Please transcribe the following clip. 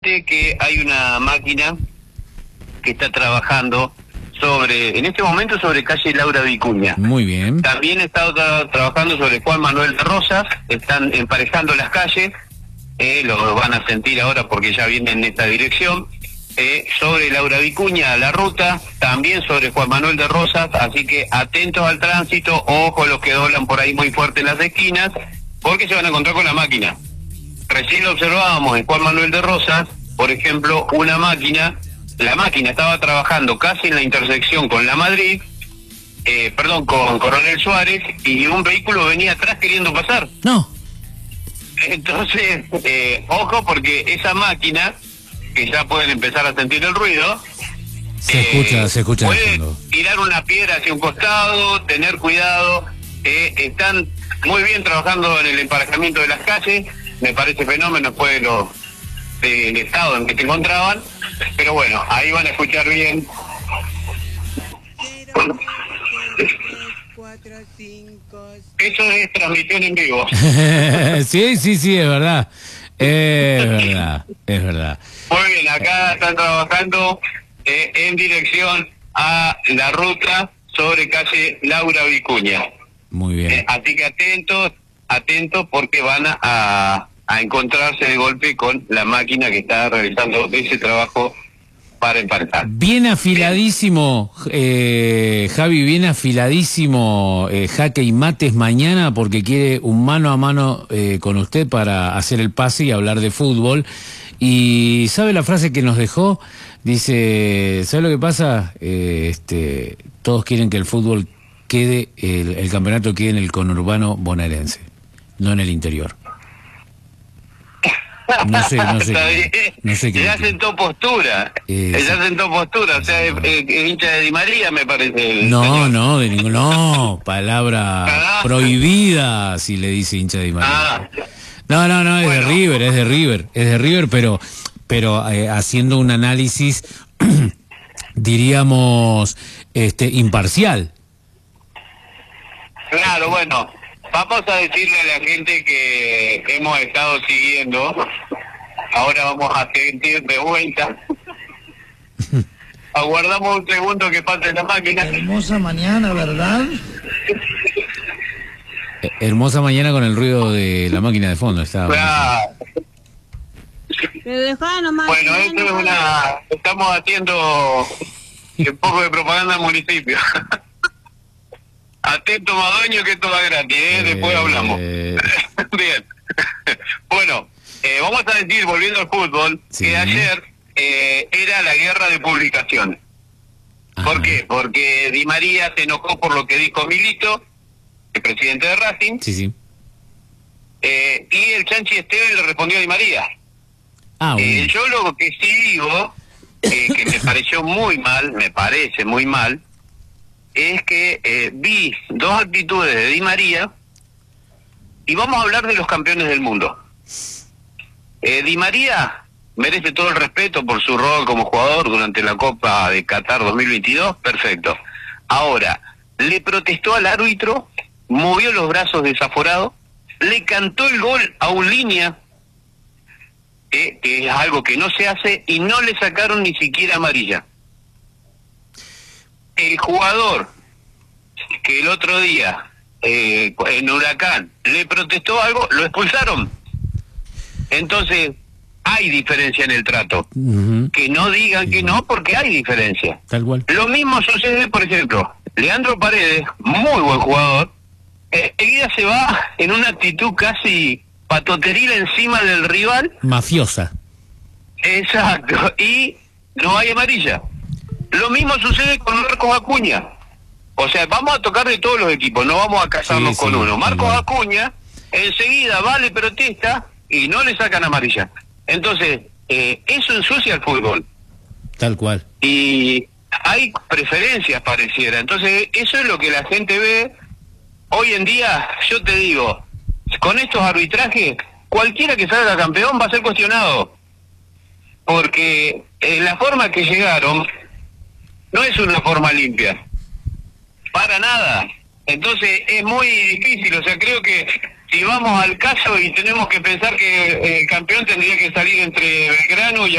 comente que hay una máquina que está trabajando en este momento sobre calle Laura Vicuña. Muy bien. También está trabajando sobre Juan Manuel de Rosas, están emparejando las calles, lo van a sentir ahora porque ya vienen en esta dirección. Sobre Laura Vicuña, la ruta, también sobre Juan Manuel de Rosas, así que atentos al tránsito, ojo los que doblan por ahí muy fuerte en las esquinas, porque se van a encontrar con la máquina. Recién lo observábamos en Juan Manuel de Rosas, por ejemplo, la máquina estaba trabajando casi en la intersección con La Madrid, con Coronel Suárez, y un vehículo venía atrás queriendo pasar. No. Entonces, ojo, porque esa máquina, que ya pueden empezar a sentir el ruido, se escucha puede tirar una piedra hacia un costado, tener cuidado. Están muy bien trabajando en el emparejamiento de las calles, me parece fenómeno después del estado en que se encontraban, pero bueno, ahí van a escuchar bien. Eso es transmisión en vivo. Sí, es verdad. Es verdad. Muy bien, acá están trabajando en dirección a la ruta sobre calle Laura Vicuña. Muy bien. Así que atentos porque van a encontrarse de golpe con la máquina que está realizando ese trabajo para emparejar. Bien afiladísimo, Javi, bien afiladísimo Jaque y Mates mañana, porque quiere un mano a mano con usted para hacer el pase y hablar de fútbol. Y ¿sabe la frase que nos dejó? Dice, ¿sabe lo que pasa? Todos quieren que el fútbol quede, el campeonato quede en el conurbano bonaerense, no en el interior. No sé ya sentó postura, o sea, es hincha de Di María, me parece. No, palabra prohibida si le dice hincha de Di María. No, es de River, pero haciendo un análisis, diríamos, imparcial. Claro, bueno. Vamos a decirle a la gente que hemos estado siguiendo, ahora vamos a sentir de vuelta. Aguardamos un segundo que pase la máquina. Hermosa mañana, ¿verdad? Hermosa mañana con el ruido de la máquina de fondo. Claro. Bueno, esto es estamos haciendo un poco de propaganda al municipio. Atento, Madueño, que esto va gratis, después hablamos. Bien. Bueno, vamos a decir, volviendo al fútbol, que ayer era la guerra de publicaciones. ¿Por qué? Porque Di María se enojó por lo que dijo Milito, el presidente de Racing, y el Chanchi Esteves le respondió a Di María. Yo lo que sí digo, que me pareció me parece muy mal, es que vi dos actitudes de Di María, y vamos a hablar de los campeones del mundo. Di María merece todo el respeto por su rol como jugador durante la Copa de Qatar 2022, perfecto. Ahora, le protestó al árbitro, movió los brazos desaforado, le cantó el gol a un línea, que es algo que no se hace, y no le sacaron ni siquiera amarilla. El jugador que el otro día en Huracán le protestó algo, lo expulsaron. Entonces hay diferencia en el trato. Que no digan que no, porque hay diferencia. Tal cual. Lo mismo sucede, por ejemplo, Leandro Paredes, muy buen jugador, enseguida se va en una actitud casi patoteril encima del rival. Mafiosa. Exacto, y no hay amarilla. Lo mismo sucede con Marcos Acuña. O sea, vamos a tocar de todos los equipos, no vamos a casarnos con uno. Marcos Acuña, enseguida le protesta y no le sacan amarilla. Entonces, eso ensucia el fútbol. Tal cual. Y hay preferencias, pareciera. Entonces, eso es lo que la gente ve. Hoy en día, yo te digo, con estos arbitrajes, cualquiera que salga campeón va a ser cuestionado. Porque la forma que llegaron no es una forma limpia, para nada. Entonces es muy difícil, o sea, creo que si vamos al caso y tenemos que pensar que el campeón tendría que salir entre Belgrano y